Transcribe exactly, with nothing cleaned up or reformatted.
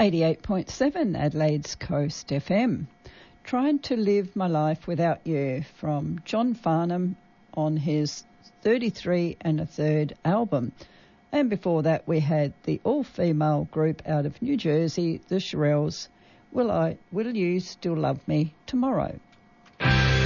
eighty-eight point seven Adelaide's Coast F M. Trying to Live My Life Without You from John Farnham on his thirty-three and a third album. And before that we had the all-female group out of New Jersey, the Shirelles, Will I, Will You Still Love Me Tomorrow?